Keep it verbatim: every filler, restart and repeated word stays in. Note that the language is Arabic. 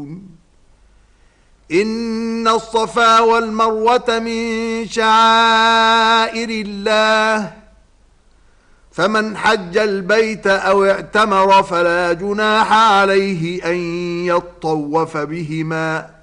إن الصفا والمروة من شعائر الله فمن حج البيت أو اعتمر فلا جناح عليه أن يطوف بهما